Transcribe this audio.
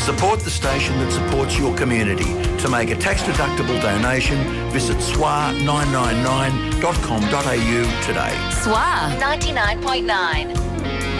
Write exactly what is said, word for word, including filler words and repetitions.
Support the station that supports your community. To make a tax-deductible donation, visit S W A nine nine nine dot com dot a u today. S W A ninety-nine point nine.